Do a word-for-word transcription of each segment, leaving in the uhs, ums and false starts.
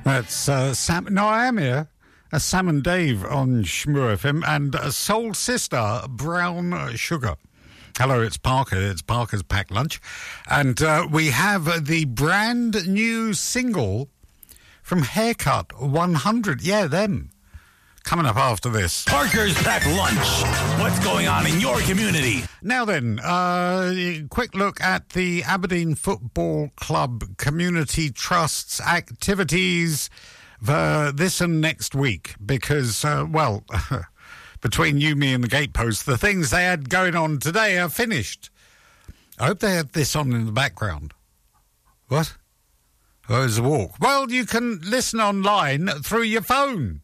That's uh, Sam. No, I am here. Uh, Sam and Dave on Shmoo F M and uh, Soul Sister Brown Sugar. Hello, it's Parker. It's Parker's Packed Lunch. And uh, we have the brand new single from Haircut one hundred. Yeah, them. Coming up after this. Parker's Packed Lunch. What's going on in your community? Now then, uh, quick look at the Aberdeen Football Club Community Trust's activities for this and next week. Because, uh, well, between you, me and the gatepost, the things they had going on today are finished. I hope they had this on in the background. What? Oh, there's a walk. Well, you can listen online through your phone.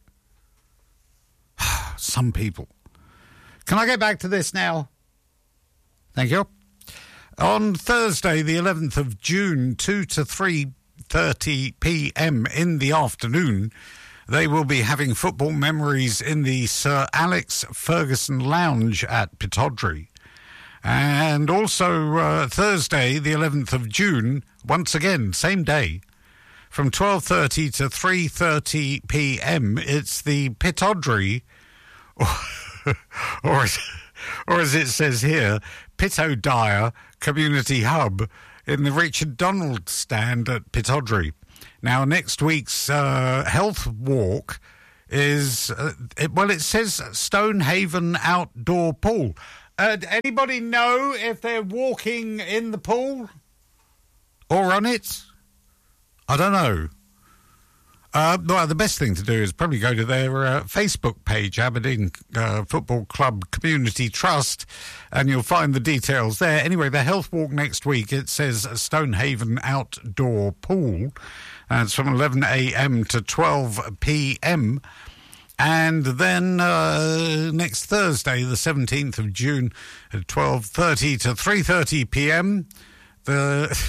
Some people. Can I get back to this now? Thank you. On Thursday, the eleventh of June, two to three thirty p.m. in the afternoon, they will be having football memories in the Sir Alex Ferguson Lounge at Pittodrie. And also uh, Thursday, the eleventh of June, once again, same day, from twelve thirty to three thirty p.m., it's the Pittodrie, or, or, as, or as it says here, Pittodire Community Hub in the Richard Donald stand at Pittodrie. Now, next week's uh, health walk is, uh, it, well, it says Stonehaven Outdoor Pool. Uh, anybody know if they're walking in the pool or on it? I don't know. Uh, well, the best thing to do is probably go to their uh, Facebook page, Aberdeen uh, Football Club Community Trust, and you'll find the details there. Anyway, the health walk next week, it says Stonehaven Outdoor Pool, and it's from eleven a.m. to twelve p.m. And then uh, next Thursday, the seventeenth of June, at twelve thirty to three thirty p.m., the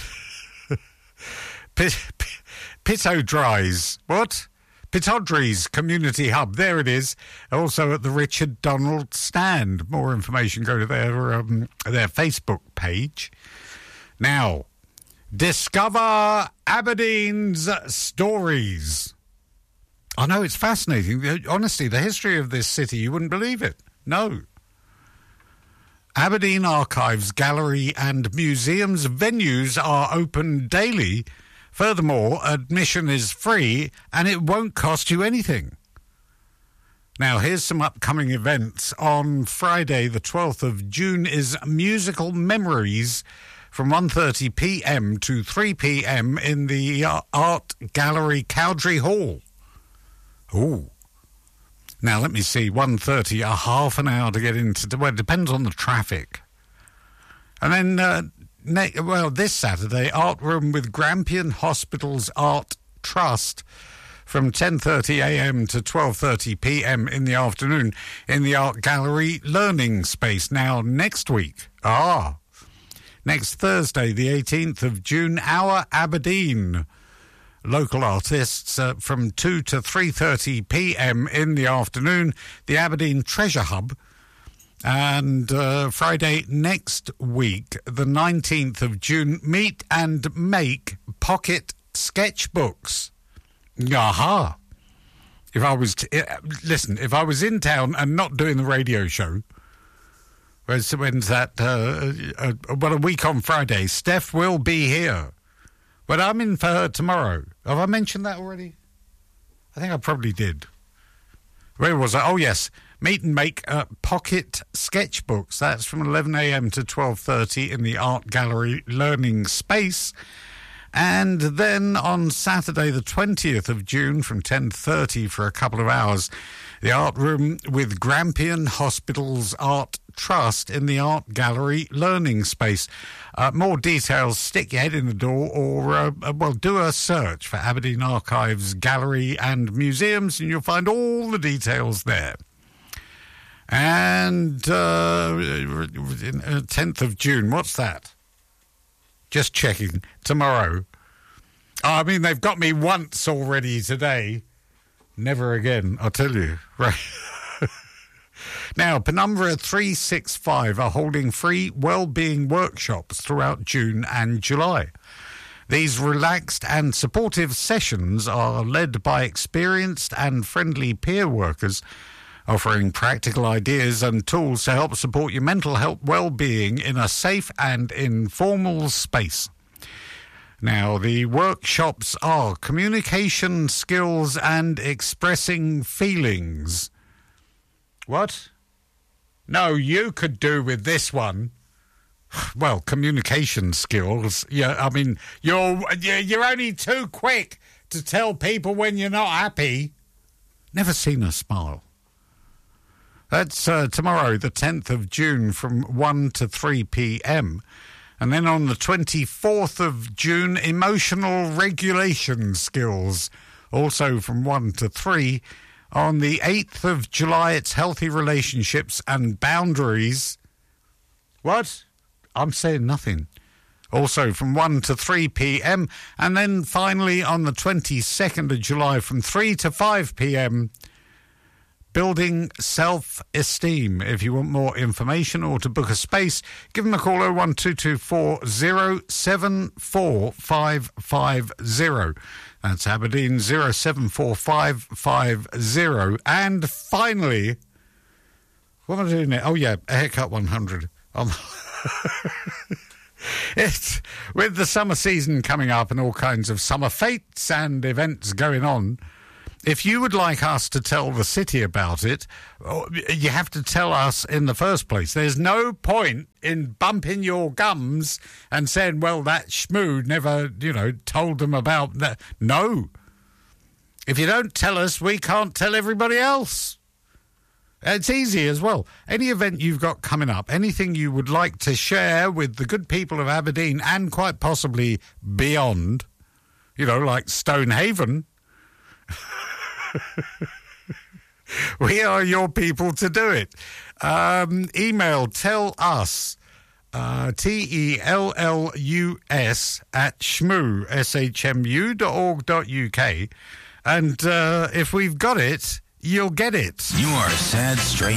Pit, Pit, Pittodries, what? Pittodrie's Community Hub, there it is. Also at the Richard Donald stand. More information, go to their, um, their Facebook page. Now, discover Aberdeen's stories. I know, it's fascinating. Honestly, the history of this city, you wouldn't believe it. No. Aberdeen Archives, Gallery and Museums venues are open daily. Furthermore, admission is free and it won't cost you anything. Now, here's some upcoming events. On Friday, the twelfth of June, is Musical Memories from one thirty p.m. to three p.m. in the Art Gallery, Cowdrey Hall. Ooh. Now, let me see, one thirty, a half an hour to get into... Well, it depends on the traffic. And then... Uh, Ne- well, this Saturday, Art Room with Grampian Hospital's Art Trust from ten thirty a.m. to twelve thirty p.m. in the afternoon in the Art Gallery Learning Space. Now, next week, ah, next Thursday, the eighteenth of June, Our Aberdeen. Local artists uh, from two to three thirty p.m. in the afternoon, the Aberdeen Treasure Hub. And uh, Friday next week, the nineteenth of June, Meet and Make Pocket Sketchbooks. Aha. If I was... T- listen, if I was in town and not doing the radio show, when's, when's that? Uh, uh, well, a week on Friday, Steph will be here. But I'm in for her tomorrow. Have I mentioned that already? I think I probably did. Where was I? Oh, yes. Meet and Make uh, Pocket Sketchbooks. That's from eleven a.m. to twelve thirty in the Art Gallery Learning Space. And then on Saturday, the twentieth of June, from ten thirty for a couple of hours, the Art Room with Grampian Hospital's Art Trust in the Art Gallery Learning Space. Uh, more details, stick your head in the door or, uh, well, do a search for Aberdeen Archives, Gallery and Museums, and you'll find all the details there. And uh, tenth of June, what's that? Just checking. Tomorrow. Oh, I mean, they've got me once already today. Never again, I'll tell you. Right. Now, Penumbra three sixty-five are holding free wellbeing workshops throughout June and July. These relaxed and supportive sessions are led by experienced and friendly peer workers, offering practical ideas and tools to help support your mental health well-being in a safe and informal space. Now, the workshops are communication skills and expressing feelings. What? No, you could do with this one. Well, communication skills. Yeah, I mean, you're you're only too quick to tell people when you're not happy. Never seen a smile. That's uh, tomorrow, the tenth of June, from one to three p.m. And then on the twenty-fourth of June, emotional regulation skills, also from one to three. On the eighth of July, it's healthy relationships and boundaries. What? I'm saying nothing. Also from one to three p.m. And then finally on the twenty-second of July from three to five p.m. Building self-esteem. If you want more information or to book a space, give them a call oh one two two four oh seven four five five oh. That's Aberdeen oh seven four five five oh. And finally, what am I doing there? Oh yeah, a haircut one hundred. Um, it's with the summer season coming up and all kinds of summer fetes and events going on. If you would like us to tell the city about it, you have to tell us in the first place. There's no point in bumping your gums and saying, well, that schmoo never, you know, told them about that. No. If you don't tell us, we can't tell everybody else. It's easy as well. Any event you've got coming up, anything you would like to share with the good people of Aberdeen and quite possibly beyond, you know, like Stonehaven, we are your people to do it. Um, email tell us, uh, T E L L U S at shmoo, S H M U dot org dot U K. And uh, if we've got it, you'll get it. You are sad, straight.